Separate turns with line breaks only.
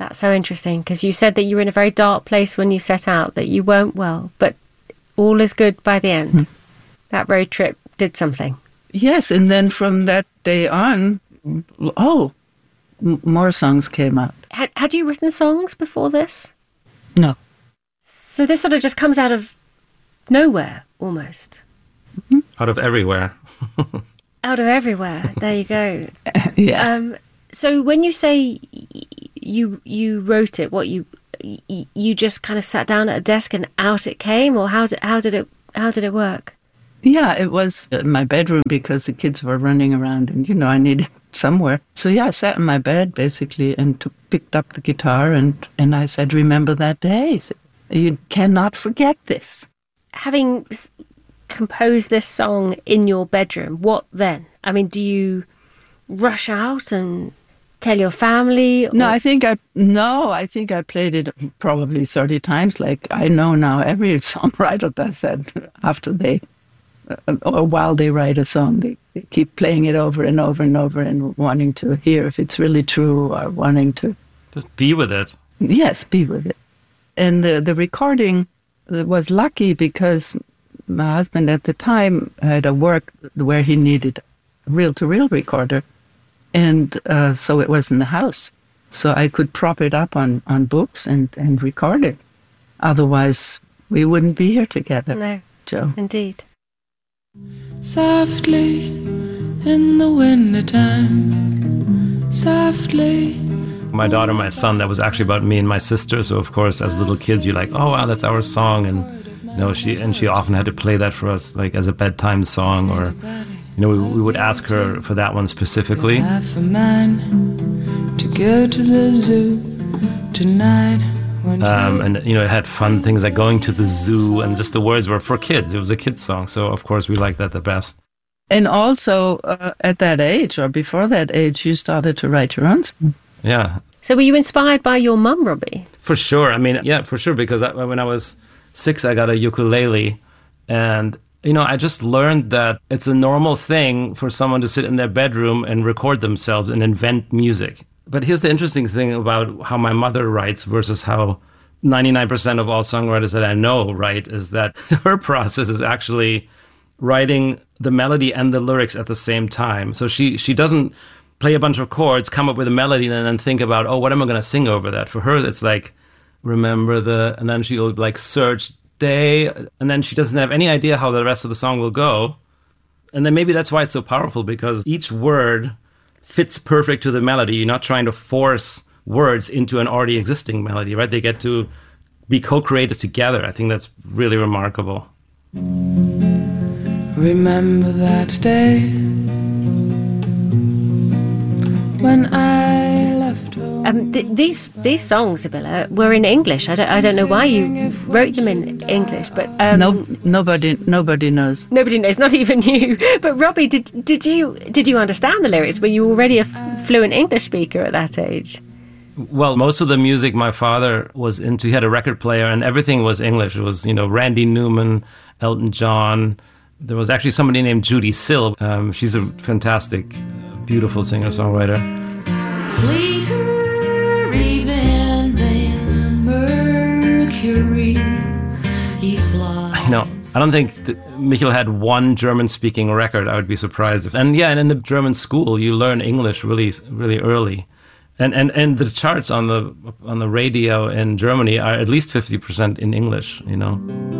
That's so interesting, because you said that you were in a very dark place when you set out, that you weren't well, but all is good by the end. That road trip did something.
Yes, and then from that day on, more songs came out.
Had you written songs before this?
No.
So this sort of just comes out of nowhere, almost.
Out of everywhere.
Out of everywhere. There you go.
Yes.
So when you say you wrote it, what you just kind of sat down at a desk and out it came, or how did it work?
Yeah, it was in my bedroom because the kids were running around and, I needed somewhere. So, I sat in my bed, basically, and picked up the guitar and I said, remember that day. You cannot forget this.
Having composed this song in your bedroom, what then? I mean, do you rush out and tell your family? Or?
No, I think I played it probably 30 times. Like, I know now every songwriter does that after or while they write a song, they keep playing it over and over and over and wanting to hear if it's really true or wanting to...
Just be with it.
Yes, be with it. And the recording was lucky because my husband at the time had a work where he needed a reel-to-reel recorder. And so it was in the house. So I could prop it up on books and record it. Otherwise, we wouldn't be here together.
No,
Joe.
Indeed.
Softly in the wintertime, softly.
My daughter, my son, that was actually about me and my sister. So of course, as little kids, you're like, oh wow, that's our song, and she often had to play that for us, like as a bedtime song, or we would ask her for that one specifically.
Half a man to go to the zoo tonight.
And it had fun things like going to the zoo, and just the words were for kids. It was a kid's song, so of course we liked that the best.
And also at that age, or before that age, you started to write your own song.
Yeah.
So were you inspired by your mum, Robbie?
For sure. I mean, yeah, for sure, because when I was 6, I got a ukulele, and I just learned that it's a normal thing for someone to sit in their bedroom and record themselves and invent music. But here's the interesting thing about how my mother writes versus how 99% of all songwriters that I know write, is that her process is actually writing the melody and the lyrics at the same time. So she doesn't play a bunch of chords, come up with a melody, and then think about, what am I going to sing over that? For her, it's like, remember and then she'll like search day, and then she doesn't have any idea how the rest of the song will go. And then maybe that's why it's so powerful, because each word fits perfect to the melody. You're not trying to force words into an already existing melody, right? They get to be co-created together. I think that's really remarkable.
Remember that day when I left home.
These songs, Sibylla, were in English. I don't know why you wrote them in English, but
nobody knows.
Nobody knows, not even you. But Robbie, did you understand the lyrics? Were you already a fluent English speaker at that age?
Well, most of the music my father was into, he had a record player, and everything was English. It was, Randy Newman, Elton John. There was actually somebody named Judy Sill. She's a fantastic, beautiful singer-songwriter.
Fleeter even than Mercury, he flies.
I don't think that Michael had one German-speaking record. I would be surprised if. And in the German school, you learn English really, really early. And the charts on the radio in Germany are at least 50% in English,